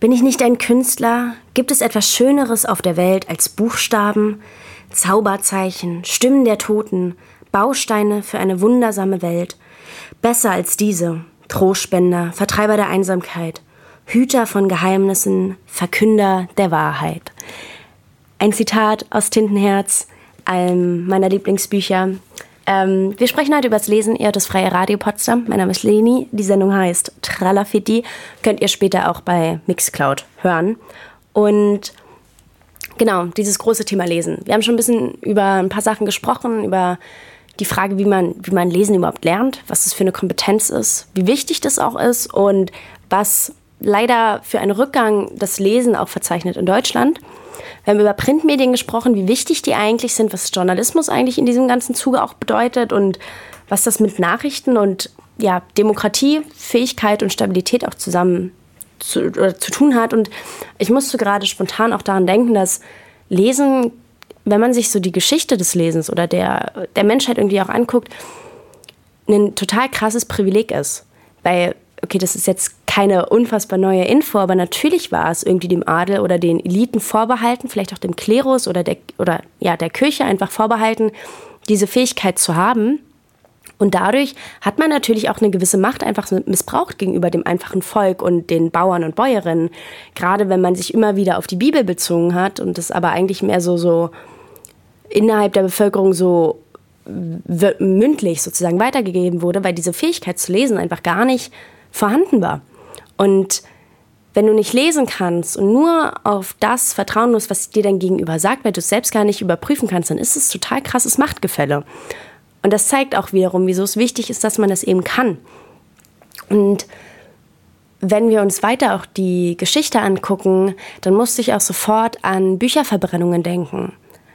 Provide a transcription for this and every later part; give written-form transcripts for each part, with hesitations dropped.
Bin ich nicht ein Künstler? Gibt es etwas Schöneres auf der Welt als Buchstaben, Zauberzeichen, Stimmen der Toten, Bausteine für eine wundersame Welt? Besser als diese, Trostspender, Vertreiber der Einsamkeit, Hüter von Geheimnissen, Verkünder der Wahrheit. Ein Zitat aus Tintenherz, einem meiner Lieblingsbücher. Wir sprechen heute über das Lesen. Ihr hört das Freie Radio Potsdam. Mein Name ist Leni. Die Sendung heißt Tralafitti. Könnt ihr später auch bei Mixcloud hören. Und genau, dieses große Thema Lesen. Wir haben schon ein bisschen über ein paar Sachen gesprochen, über die Frage, wie man Lesen überhaupt lernt, was das für eine Kompetenz ist, wie wichtig das auch ist und was leider für einen Rückgang das Lesen auch verzeichnet in Deutschland. Wir haben über Printmedien gesprochen, wie wichtig die eigentlich sind, was Journalismus eigentlich in diesem ganzen Zuge auch bedeutet und was das mit Nachrichten und Demokratie, Fähigkeit und Stabilität auch zusammen zu tun hat. Und ich musste gerade spontan auch daran denken, dass Lesen, wenn man sich so die Geschichte des Lesens oder der Menschheit irgendwie auch anguckt, ein total krasses Privileg ist. Weil, okay, das ist jetzt keine unfassbar neue Info, aber natürlich war es irgendwie dem Adel oder den Eliten vorbehalten, vielleicht auch dem Klerus oder der Kirche einfach vorbehalten, diese Fähigkeit zu haben. Und dadurch hat man natürlich auch eine gewisse Macht einfach missbraucht gegenüber dem einfachen Volk und den Bauern und Bäuerinnen. Gerade wenn man sich immer wieder auf die Bibel bezogen hat und das aber eigentlich mehr so innerhalb der Bevölkerung so mündlich sozusagen weitergegeben wurde, weil diese Fähigkeit zu lesen einfach gar nicht vorhanden war. Und wenn du nicht lesen kannst und nur auf das vertrauen musst, was dir dein Gegenüber sagt, weil du es selbst gar nicht überprüfen kannst, dann ist es total krasses Machtgefälle. Und das zeigt auch wiederum, wieso es wichtig ist, dass man das eben kann. Und wenn wir uns weiter auch die Geschichte angucken, dann musste ich auch sofort an Bücherverbrennungen denken.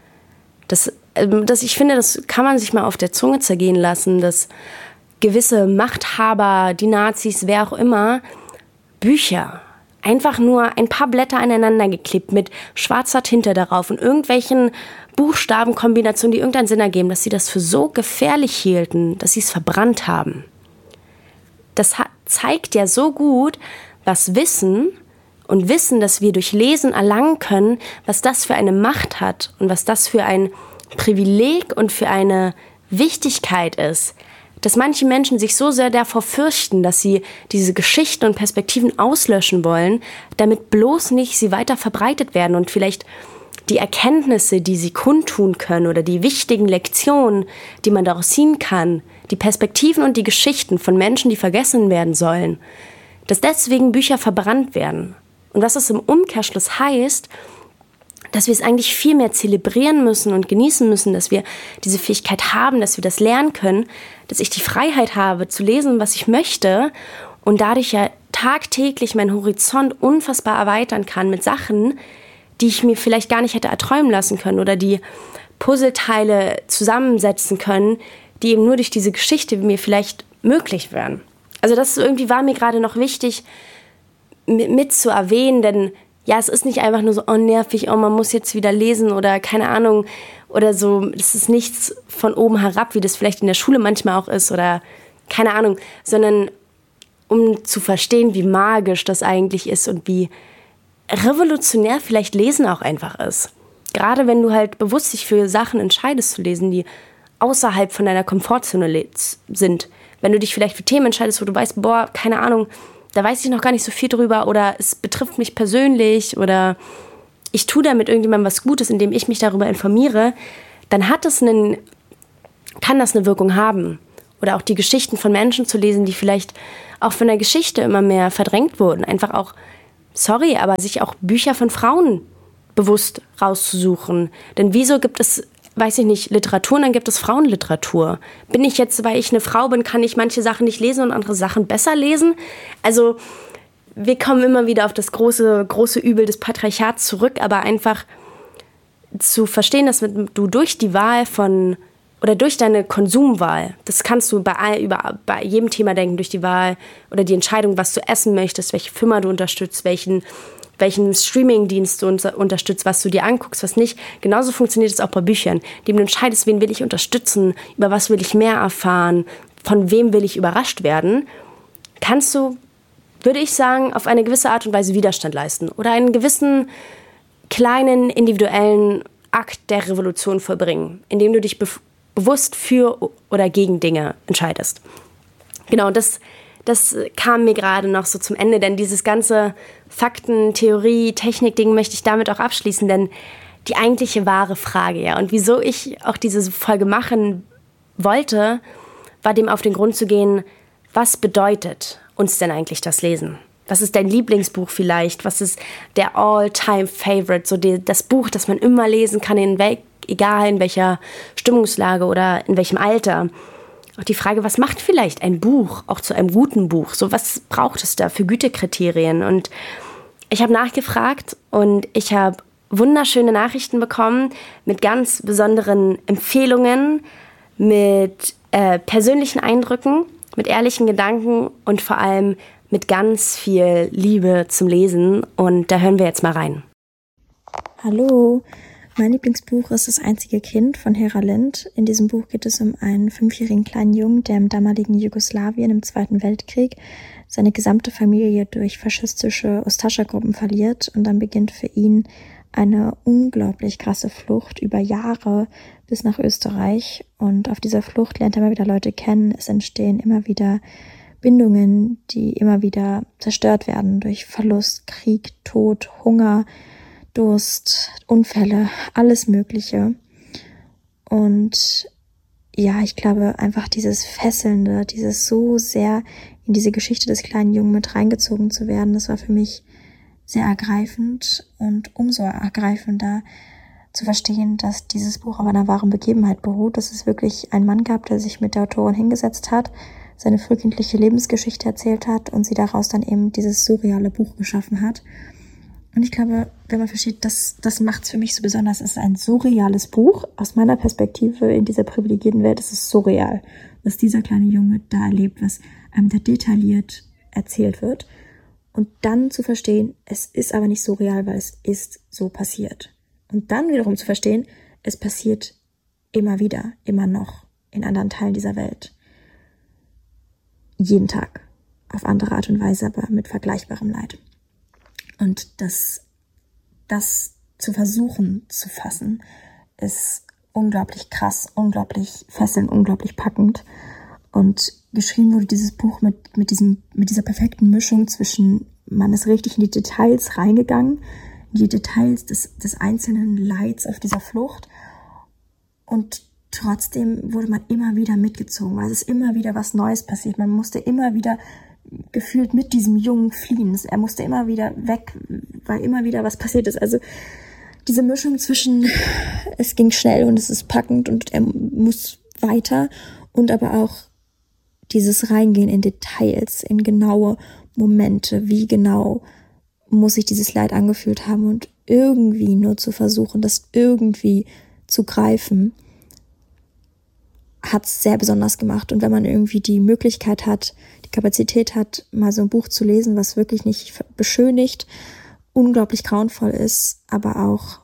Ich finde, das kann man sich mal auf der Zunge zergehen lassen, dass gewisse Machthaber, die Nazis, wer auch immer, Bücher, einfach nur ein paar Blätter aneinander geklebt mit schwarzer Tinte darauf und irgendwelchen Buchstabenkombinationen, die irgendeinen Sinn ergeben, dass sie das für so gefährlich hielten, dass sie es verbrannt haben. Das zeigt ja so gut, was Wissen, das wir durch Lesen erlangen können, was das für eine Macht hat und was das für ein Privileg und für eine Wichtigkeit ist, dass manche Menschen sich so sehr davor fürchten, dass sie diese Geschichten und Perspektiven auslöschen wollen, damit bloß nicht sie weiter verbreitet werden und vielleicht die Erkenntnisse, die sie kundtun können oder die wichtigen Lektionen, die man daraus ziehen kann, die Perspektiven und die Geschichten von Menschen, die vergessen werden sollen, dass deswegen Bücher verbrannt werden. Und was es im Umkehrschluss heißt, dass wir es eigentlich viel mehr zelebrieren müssen und genießen müssen, dass wir diese Fähigkeit haben, dass wir das lernen können, dass ich die Freiheit habe, zu lesen, was ich möchte und dadurch ja tagtäglich meinen Horizont unfassbar erweitern kann mit Sachen, die ich mir vielleicht gar nicht hätte erträumen lassen können oder die Puzzleteile zusammensetzen können, die eben nur durch diese Geschichte mir vielleicht möglich wären. Also das irgendwie war mir gerade noch wichtig mit zu erwähnen, denn ja, es ist nicht einfach nur so, nervig, man muss jetzt wieder lesen oder keine Ahnung oder so. Das ist nichts von oben herab, wie das vielleicht in der Schule manchmal auch ist oder keine Ahnung, sondern um zu verstehen, wie magisch das eigentlich ist und wie revolutionär vielleicht Lesen auch einfach ist. Gerade wenn du halt bewusst dich für Sachen entscheidest zu lesen, die außerhalb von deiner Komfortzone sind. Wenn du dich vielleicht für Themen entscheidest, wo du weißt, keine Ahnung, da weiß ich noch gar nicht so viel drüber oder es betrifft mich persönlich oder ich tue damit irgendjemandem was Gutes, indem ich mich darüber informiere, dann kann das eine Wirkung haben. Oder auch die Geschichten von Menschen zu lesen, die vielleicht auch von der Geschichte immer mehr verdrängt wurden. Einfach auch, aber sich auch Bücher von Frauen bewusst rauszusuchen. Denn wieso gibt es, weiß ich nicht, Literatur und dann gibt es Frauenliteratur? Bin ich jetzt, weil ich eine Frau bin, kann ich manche Sachen nicht lesen und andere Sachen besser lesen? Also wir kommen immer wieder auf das große Übel des Patriarchats zurück, aber einfach zu verstehen, dass du durch die Wahl oder durch deine Konsumwahl, das kannst du bei jedem Thema denken, durch die Wahl oder die Entscheidung, was du essen möchtest, welche Firma du unterstützt, welchen Streaming-Dienst du unterstützt, was du dir anguckst, was nicht. Genauso funktioniert es auch bei Büchern, indem du entscheidest, wen will ich unterstützen, über was will ich mehr erfahren, von wem will ich überrascht werden, kannst du würde ich sagen, auf eine gewisse Art und Weise Widerstand leisten oder einen gewissen kleinen individuellen Akt der Revolution vollbringen, indem du dich bewusst für oder gegen Dinge entscheidest. Genau, das kam mir gerade noch so zum Ende, denn dieses ganze Fakten, Theorie, Technik-Ding möchte ich damit auch abschließen, denn die eigentliche wahre Frage, ja, und wieso ich auch diese Folge machen wollte, war dem auf den Grund zu gehen, was bedeutet uns denn eigentlich das Lesen? Was ist dein Lieblingsbuch vielleicht? Was ist der All-Time-Favorite? So das Buch, das man immer lesen kann, egal in welcher Stimmungslage oder in welchem Alter. Auch die Frage, was macht vielleicht ein Buch auch zu einem guten Buch? So, was braucht es da für Gütekriterien? Und ich habe nachgefragt und ich habe wunderschöne Nachrichten bekommen mit ganz besonderen Empfehlungen, mit persönlichen Eindrücken, mit ehrlichen Gedanken und vor allem mit ganz viel Liebe zum Lesen. Und da hören wir jetzt mal rein. Hallo, mein Lieblingsbuch ist Das einzige Kind von Hera Lind. In diesem Buch geht es um einen 5-jährigen kleinen Jungen, der im damaligen Jugoslawien im Zweiten Weltkrieg seine gesamte Familie durch faschistische Ustascha-Gruppen verliert. Und dann beginnt für ihn eine unglaublich krasse Flucht über Jahre bis nach Österreich. Und auf dieser Flucht lernt er immer wieder Leute kennen. Es entstehen immer wieder Bindungen, die immer wieder zerstört werden durch Verlust, Krieg, Tod, Hunger, Durst, Unfälle, alles Mögliche. Und ja, ich glaube einfach dieses Fesselnde, dieses so sehr in diese Geschichte des kleinen Jungen mit reingezogen zu werden, das war für mich sehr ergreifend und umso ergreifender zu verstehen, dass dieses Buch auf einer wahren Begebenheit beruht, dass es wirklich einen Mann gab, der sich mit der Autorin hingesetzt hat, seine frühkindliche Lebensgeschichte erzählt hat und sie daraus dann eben dieses surreale Buch geschaffen hat. Und ich glaube, wenn man versteht, das macht es für mich so besonders. Es ist ein surreales Buch. Aus meiner Perspektive in dieser privilegierten Welt ist es surreal, was dieser kleine Junge da erlebt, was einem da detailliert erzählt wird. Und dann zu verstehen, es ist aber nicht surreal, weil es ist so passiert. Und dann wiederum zu verstehen, es passiert immer wieder, immer noch in anderen Teilen dieser Welt. Jeden Tag, auf andere Art und Weise, aber mit vergleichbarem Leid. Und das zu versuchen zu fassen, ist unglaublich krass, unglaublich fesselnd, unglaublich packend. Und geschrieben wurde dieses Buch mit dieser perfekten Mischung zwischen, man ist richtig in die Details reingegangen, in die Details des einzelnen Leids auf dieser Flucht. Und trotzdem wurde man immer wieder mitgezogen, weil es ist immer wieder was Neues passiert. Man musste immer wieder gefühlt mit diesem Jungen fliehen. Er musste immer wieder weg, weil immer wieder was passiert ist. Also diese Mischung zwischen, es ging schnell und es ist packend und er muss weiter, und aber auch dieses Reingehen in Details, in genaue Momente, wie genau muss sich dieses Leid angefühlt haben, und irgendwie nur zu versuchen, das irgendwie zu greifen, hat es sehr besonders gemacht. Und wenn man irgendwie die Möglichkeit hat, die Kapazität hat, mal so ein Buch zu lesen, was wirklich nicht beschönigt, unglaublich grauenvoll ist, aber auch,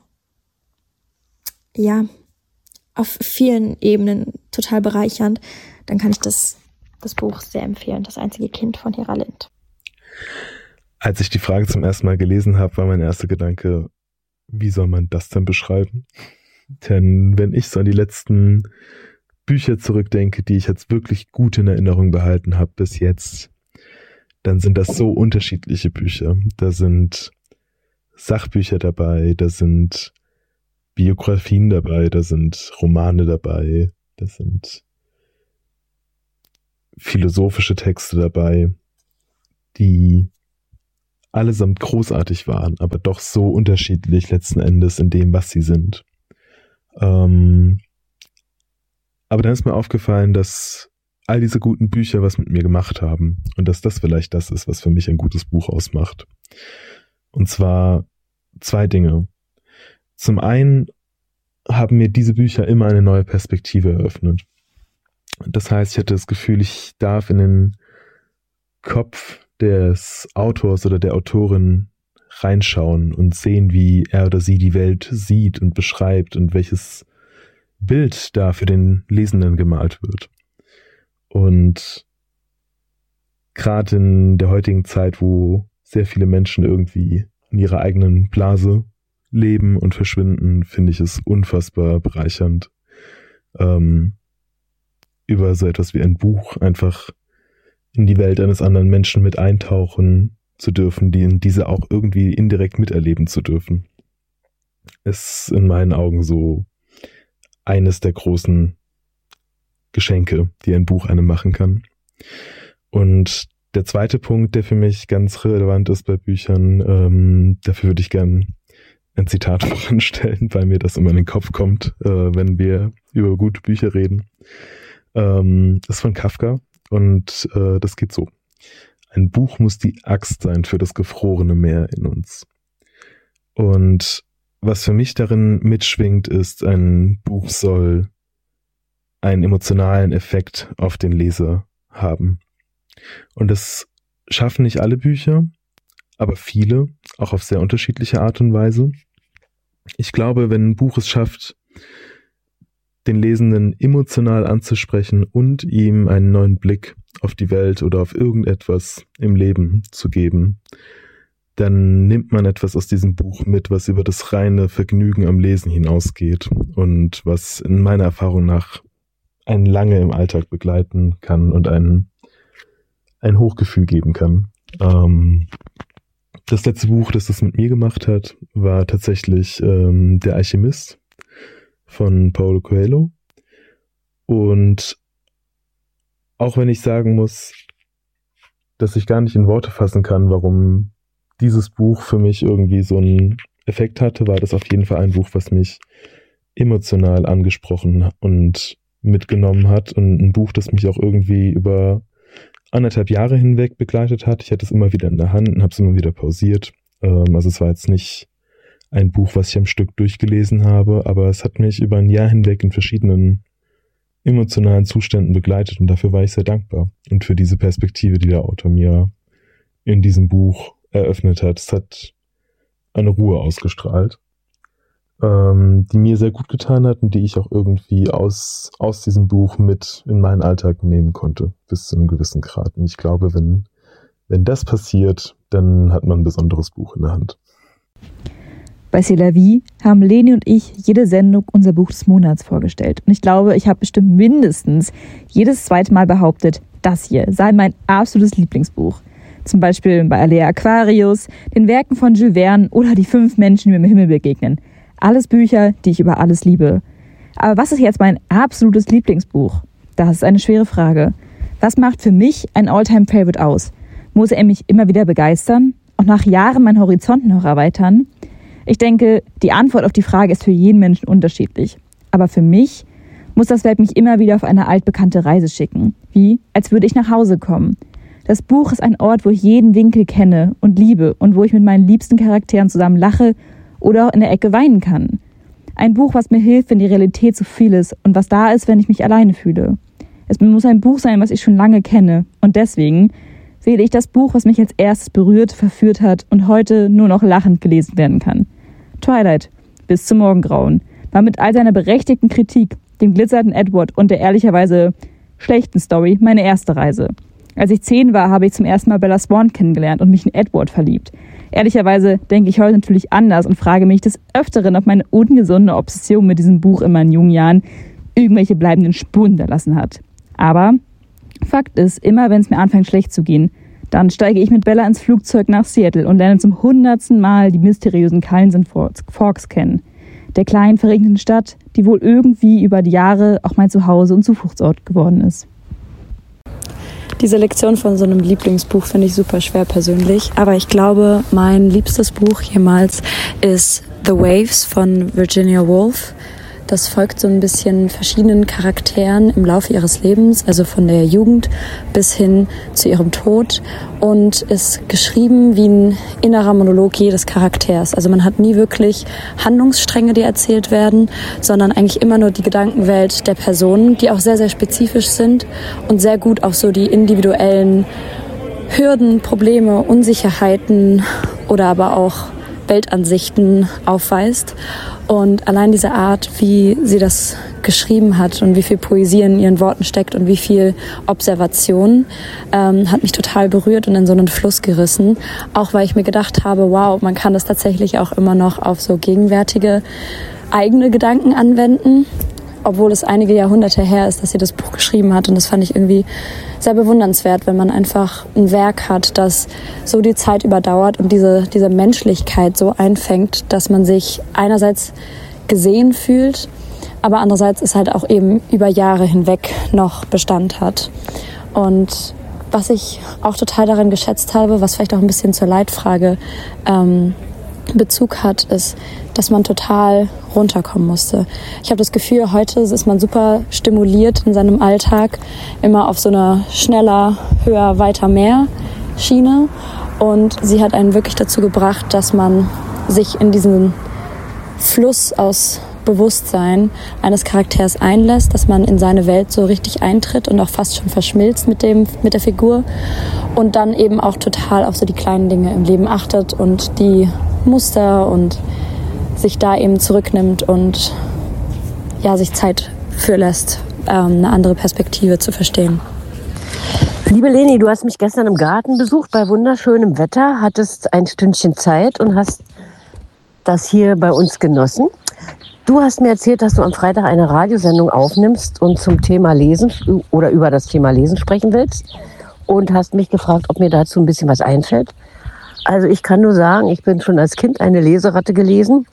ja, auf vielen Ebenen total bereichernd, dann kann ich das Buch sehr empfehlen, Das einzige Kind von Hera Lind. Als ich die Frage zum ersten Mal gelesen habe, war mein erster Gedanke, wie soll man das denn beschreiben? Denn wenn ich so an die letzten Bücher zurückdenke, die ich jetzt wirklich gut in Erinnerung behalten habe bis jetzt, dann sind das so unterschiedliche Bücher. Da sind Sachbücher dabei, da sind Biografien dabei, da sind Romane dabei, da sind philosophische Texte dabei, die allesamt großartig waren, aber doch so unterschiedlich letzten Endes in dem, was sie sind. Aber dann ist mir aufgefallen, dass all diese guten Bücher was mit mir gemacht haben und dass das vielleicht das ist, was für mich ein gutes Buch ausmacht. Und zwar 2 Dinge. Zum einen haben mir diese Bücher immer eine neue Perspektive eröffnet. Das heißt, ich hatte das Gefühl, ich darf in den Kopf des Autors oder der Autorin reinschauen und sehen, wie er oder sie die Welt sieht und beschreibt und welches Bild da für den Lesenden gemalt wird. Und gerade in der heutigen Zeit, wo sehr viele Menschen irgendwie in ihrer eigenen Blase leben und verschwinden, finde ich es unfassbar bereichernd, über so etwas wie ein Buch einfach in die Welt eines anderen Menschen mit eintauchen zu dürfen, diese auch irgendwie indirekt miterleben zu dürfen. Ist in meinen Augen so eines der großen Geschenke, die ein Buch einem machen kann. Und der zweite Punkt, der für mich ganz relevant ist bei Büchern, dafür würde ich gern ein Zitat voranstellen, weil mir das immer in den Kopf kommt, wenn wir über gute Bücher reden. Das ist von Kafka und das geht so. Ein Buch muss die Axt sein für das gefrorene Meer in uns. Und was für mich darin mitschwingt, ist, ein Buch soll einen emotionalen Effekt auf den Leser haben. Und das schaffen nicht alle Bücher, aber viele, auch auf sehr unterschiedliche Art und Weise. Ich glaube, wenn ein Buch es schafft, den Lesenden emotional anzusprechen und ihm einen neuen Blick auf die Welt oder auf irgendetwas im Leben zu geben, dann nimmt man etwas aus diesem Buch mit, was über das reine Vergnügen am Lesen hinausgeht und was in meiner Erfahrung nach einen lange im Alltag begleiten kann und ein Hochgefühl geben kann. Das letzte Buch, das mit mir gemacht hat, war tatsächlich Der Alchemist von Paulo Coelho. Und auch wenn ich sagen muss, dass ich gar nicht in Worte fassen kann, warum dieses Buch für mich irgendwie so einen Effekt hatte, war das auf jeden Fall ein Buch, was mich emotional angesprochen und mitgenommen hat und ein Buch, das mich auch irgendwie über 1,5 Jahre hinweg begleitet hat. Ich hatte es immer wieder in der Hand und habe es immer wieder pausiert. Also es war jetzt nicht ein Buch, was ich am Stück durchgelesen habe, aber es hat mich über ein Jahr hinweg in verschiedenen emotionalen Zuständen begleitet und dafür war ich sehr dankbar. Und für diese Perspektive, die der Autor mir in diesem Buch eröffnet hat. Es hat eine Ruhe ausgestrahlt, die mir sehr gut getan hat und die ich auch irgendwie aus diesem Buch mit in meinen Alltag nehmen konnte, bis zu einem gewissen Grad. Und ich glaube, wenn das passiert, dann hat man ein besonderes Buch in der Hand. Bei C'est la vie haben Leni und ich jede Sendung unser Buch des Monats vorgestellt. Und ich glaube, ich habe bestimmt mindestens jedes zweite Mal behauptet, das hier sei mein absolutes Lieblingsbuch. Zum Beispiel bei Alea Aquarius, den Werken von Jules Verne oder Die 5 Menschen, die mir im Himmel begegnen. Alles Bücher, die ich über alles liebe. Aber was ist jetzt mein absolutes Lieblingsbuch? Das ist eine schwere Frage. Was macht für mich ein All-Time-Favorite aus? Muss er mich immer wieder begeistern und nach Jahren meinen Horizont noch erweitern? Ich denke, die Antwort auf die Frage ist für jeden Menschen unterschiedlich. Aber für mich muss das Werk mich immer wieder auf eine altbekannte Reise schicken. Wie, als würde ich nach Hause kommen. Das Buch ist ein Ort, wo ich jeden Winkel kenne und liebe und wo ich mit meinen liebsten Charakteren zusammen lache oder auch in der Ecke weinen kann. Ein Buch, was mir hilft, wenn die Realität zu viel ist und was da ist, wenn ich mich alleine fühle. Es muss ein Buch sein, was ich schon lange kenne und deswegen wähle ich das Buch, was mich als erstes berührt, verführt hat und heute nur noch lachend gelesen werden kann. Twilight, bis zum Morgengrauen, war mit all seiner berechtigten Kritik, dem glitzernden Edward und der ehrlicherweise schlechten Story meine erste Reise. Als ich 10 war, habe ich zum ersten Mal Bella Swan kennengelernt und mich in Edward verliebt. Ehrlicherweise denke ich heute natürlich anders und frage mich des Öfteren, ob meine ungesunde Obsession mit diesem Buch in meinen jungen Jahren irgendwelche bleibenden Spuren hinterlassen hat. Aber Fakt ist, immer wenn es mir anfängt schlecht zu gehen, dann steige ich mit Bella ins Flugzeug nach Seattle und lerne zum 100. Mal die mysteriösen Calenson Forks kennen. Der kleinen, verregneten Stadt, die wohl irgendwie über die Jahre auch mein Zuhause und Zufluchtsort geworden ist. Die Selektion von so einem Lieblingsbuch finde ich super schwer persönlich. Aber ich glaube, mein liebstes Buch jemals ist The Waves von Virginia Woolf. Das folgt so ein bisschen verschiedenen Charakteren im Laufe ihres Lebens, also von der Jugend bis hin zu ihrem Tod und ist geschrieben wie ein innerer Monolog jedes Charakters. Also man hat nie wirklich Handlungsstränge, die erzählt werden, sondern eigentlich immer nur die Gedankenwelt der Personen, die auch sehr, sehr spezifisch sind und sehr gut auf so die individuellen Hürden, Probleme, Unsicherheiten oder aber auch Weltansichten aufweist. Und allein diese Art, wie sie das geschrieben hat und wie viel Poesie in ihren Worten steckt und wie viel Observation, hat mich total berührt und in so einen Fluss gerissen. Auch weil ich mir gedacht habe, wow, man kann das tatsächlich auch immer noch auf so gegenwärtige eigene Gedanken anwenden, obwohl es einige Jahrhunderte her ist, dass sie das Buch geschrieben hat. Und das fand ich irgendwie sehr bewundernswert, wenn man einfach ein Werk hat, das so die Zeit überdauert und diese Menschlichkeit so einfängt, dass man sich einerseits gesehen fühlt, aber andererseits es halt auch eben über Jahre hinweg noch Bestand hat. Und was ich auch total daran geschätzt habe, was vielleicht auch ein bisschen zur Leitfrage Bezug hat, ist, dass man total runterkommen musste. Ich habe das Gefühl, heute ist man super stimuliert in seinem Alltag, immer auf so einer schneller, höher, weiter, mehr Schiene. Und sie hat einen wirklich dazu gebracht, dass man sich in diesen Fluss aus Bewusstsein eines Charakters einlässt, dass man in seine Welt so richtig eintritt und auch fast schon verschmilzt mit der Figur und dann eben auch total auf so die kleinen Dinge im Leben achtet und die Muster und sich da eben zurücknimmt und ja, sich Zeit für lässt, eine andere Perspektive zu verstehen. Liebe Leni, du hast mich gestern im Garten besucht bei wunderschönem Wetter, hattest ein Stündchen Zeit und hast das hier bei uns genossen. Du hast mir erzählt, dass du am Freitag eine Radiosendung aufnimmst und zum Thema Lesen oder über das Thema Lesen sprechen willst und hast mich gefragt, ob mir dazu ein bisschen was einfällt. Also ich kann nur sagen, ich bin schon als Kind eine Leseratte gewesen.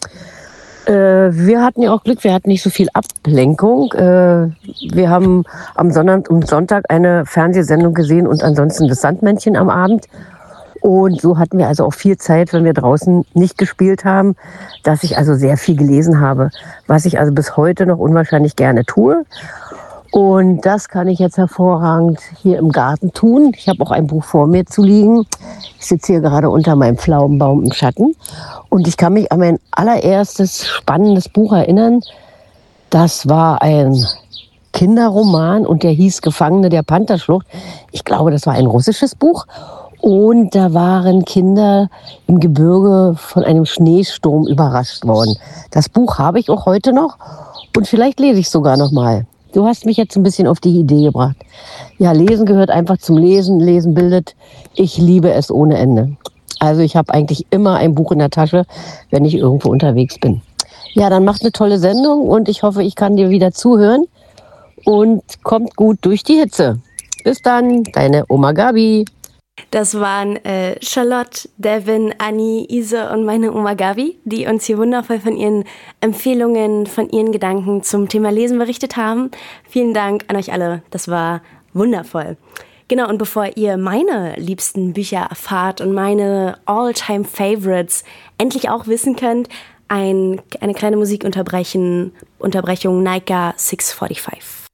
Wir hatten ja auch Glück, wir hatten nicht so viel Ablenkung. Wir haben am Sonntag eine Fernsehsendung gesehen und ansonsten das Sandmännchen am Abend. Und so hatten wir also auch viel Zeit, wenn wir draußen nicht gespielt haben, dass ich also sehr viel gelesen habe, was ich also bis heute noch unwahrscheinlich gerne tue. Und das kann ich jetzt hervorragend hier im Garten tun. Ich habe auch ein Buch vor mir zu liegen. Ich sitze hier gerade unter meinem Pflaumenbaum im Schatten. Und ich kann mich an mein allererstes spannendes Buch erinnern. Das war ein Kinderroman und der hieß Gefangene der Pantherschlucht. Ich glaube, das war ein russisches Buch. Und da waren Kinder im Gebirge von einem Schneesturm überrascht worden. Das Buch habe ich auch heute noch und vielleicht lese ich sogar noch mal. Du hast mich jetzt ein bisschen auf die Idee gebracht. Ja, Lesen gehört einfach zum Lesen. Lesen bildet. Ich liebe es ohne Ende. Also ich habe eigentlich immer ein Buch in der Tasche, wenn ich irgendwo unterwegs bin. Ja, dann macht eine tolle Sendung und ich hoffe, ich kann dir wieder zuhören. Und kommt gut durch die Hitze. Bis dann, deine Oma Gabi. Das waren Charlotte, Devin, Anni, Ise und meine Oma Gabi, die uns hier wundervoll von ihren Empfehlungen, von ihren Gedanken zum Thema Lesen berichtet haben. Vielen Dank an euch alle, das war wundervoll. Genau, und bevor ihr meine liebsten Bücher erfahrt und meine All-Time-Favorites endlich auch wissen könnt, eine kleine Musikunterbrechung, Naika 645.